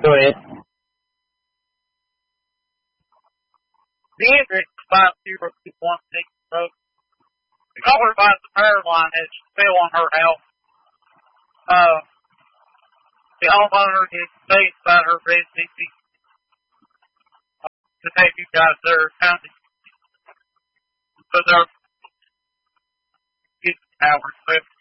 Go ahead. Hendrix about 021 road. We called her about the power line that fell on her house. The homeowner is safe about her residency to take you guys there county. So they're 50 hours left.